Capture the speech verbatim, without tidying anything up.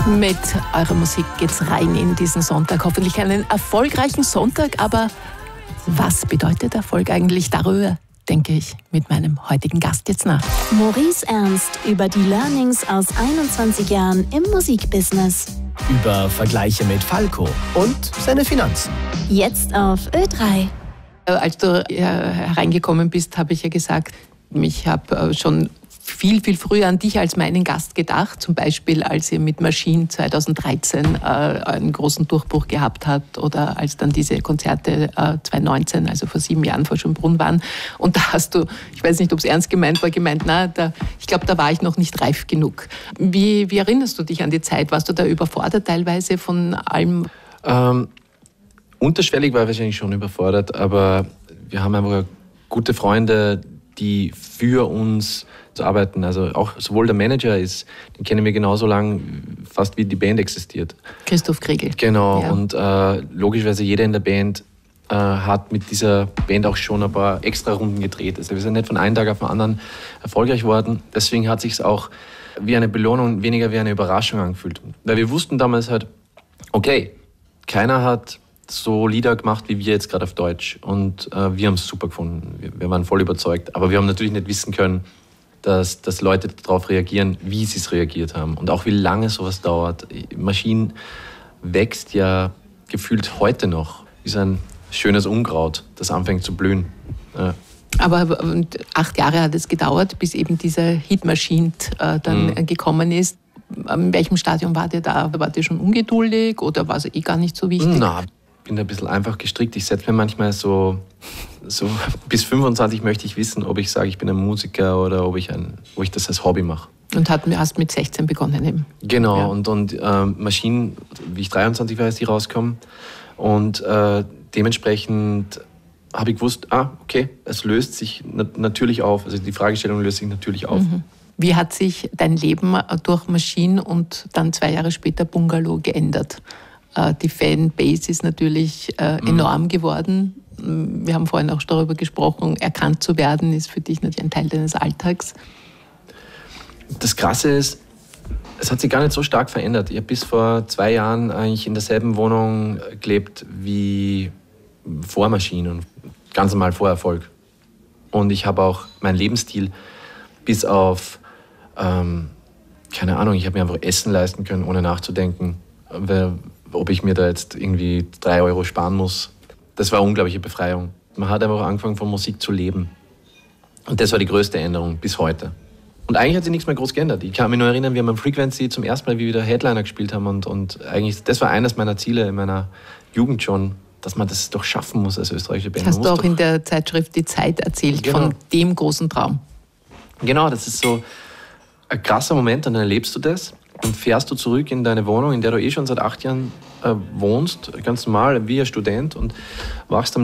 Mit eurer Musik geht's rein in diesen Sonntag. Hoffentlich einen erfolgreichen Sonntag. Aber was bedeutet Erfolg eigentlich? Darüber denke ich mit meinem heutigen Gast jetzt nach. Maurice Ernst über die Learnings aus einundzwanzig Jahren im Musikbusiness. Über Vergleiche mit Falco und seine Finanzen. Jetzt auf Ö drei. Als du hereingekommen bist, habe ich ja gesagt, ich habe schon viel, viel früher an dich als meinen Gast gedacht. Zum Beispiel, als ihr mit Machine zweitausenddreizehn äh, einen großen Durchbruch gehabt habt oder als dann diese Konzerte äh, zweitausendneunzehn, also vor sieben Jahren vor Schönbrunn waren. Und da hast du, ich weiß nicht, ob es ernst gemeint war, gemeint, na, da, ich glaube, da war ich noch nicht reif genug. Wie, wie erinnerst du dich an die Zeit? Warst du da überfordert teilweise von allem? Ähm, unterschwellig war ich wahrscheinlich schon überfordert, aber wir haben einfach gute Freunde, die für uns zu arbeiten. Also auch sowohl der Manager ist, den kennen wir genauso lang, fast wie die Band existiert. Christoph Kriegel. Genau, ja. Und äh, logischerweise jeder in der Band äh, hat mit dieser Band auch schon ein paar extra Runden gedreht. Also wir sind nicht von einem Tag auf den anderen erfolgreich worden. Deswegen hat es sich auch wie eine Belohnung, weniger wie eine Überraschung angefühlt. Weil wir wussten damals halt, okay, keiner hat so Lieder gemacht wie wir jetzt gerade auf Deutsch. Und äh, wir haben es super gefunden. Wir, wir waren voll überzeugt. Aber wir haben natürlich nicht wissen können, dass, dass Leute darauf reagieren, wie sie es reagiert haben. Und auch wie lange sowas dauert. Machine wächst ja gefühlt heute noch. Wie so ein schönes Unkraut, das anfängt zu blühen. Ja. Aber acht Jahre hat es gedauert, bis eben dieser Hit Machine äh, dann mhm. gekommen ist. In welchem Stadium wart ihr da? Wart ihr schon ungeduldig oder war es eh gar nicht so wichtig? Na, ich bin ein bisschen einfach gestrickt. Ich setze mir manchmal so, so bis fünfundzwanzig möchte ich wissen, ob ich sage, ich bin ein Musiker oder ob ich, ein, ob ich das als Hobby mache. Und hat, hast mit sechzehn begonnen eben? Genau, ja. und, und äh, Machine, wie ich dreiundzwanzig war, ist die rausgekommen. Und äh, dementsprechend habe ich gewusst, ah, okay, es löst sich nat- natürlich auf. Also die Fragestellung löst sich natürlich auf. Mhm. Wie hat sich dein Leben durch Machine und dann zwei Jahre später Bungalow geändert? Die Fanbase ist natürlich äh, enorm geworden. Wir haben vorhin auch darüber gesprochen, erkannt zu werden ist für dich natürlich ein Teil deines Alltags. Das Krasse ist, es hat sich gar nicht so stark verändert. Ich habe bis vor zwei Jahren eigentlich in derselben Wohnung gelebt wie vor Machine und ganz normal vor Erfolg. Und ich habe auch meinen Lebensstil bis auf, ähm, keine Ahnung, ich habe mir einfach Essen leisten können, ohne nachzudenken, ob ich mir da jetzt irgendwie drei Euro sparen muss. Das war eine unglaubliche Befreiung. Man hat einfach angefangen, von Musik zu leben. Und das war die größte Änderung bis heute. Und eigentlich hat sich nichts mehr groß geändert. Ich kann mich nur erinnern, wir haben am Frequency zum ersten Mal wieder Headliner gespielt haben. Und, und eigentlich, das war eines meiner Ziele in meiner Jugend schon, dass man das doch schaffen muss als österreichische Band. Das hast du auch in der Zeitschrift Die Zeit erzählt, genau. Von dem großen Traum. Genau, das ist so ein krasser Moment, und dann erlebst du das. Dann fährst du zurück in deine Wohnung, in der du eh schon seit acht Jahren äh, wohnst, ganz normal wie ein Student, und wachst am